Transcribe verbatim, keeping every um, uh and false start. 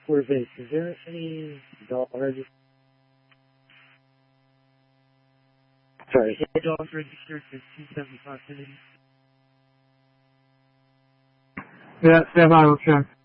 for vape. Is there any adult registered? Sorry, adult registered for two seventy-five Kennedy? Yeah, stand by, we'll check.